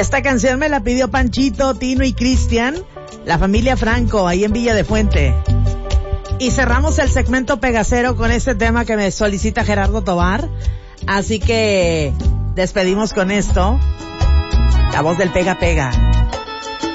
Esta canción me la pidió Panchito, Tino y Cristian, la familia Franco, ahí en Villa de Fuente. Y cerramos el segmento Pegacero con este tema que me solicita Gerardo Tobar. Así que despedimos con esto. La voz del Pega Pega.